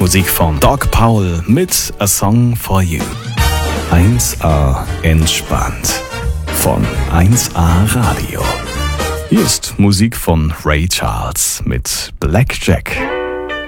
Musik von Doc Powell mit A Song for You. 1A entspannt von 1A Radio. Hier ist Musik von Ray Charles mit Blackjack.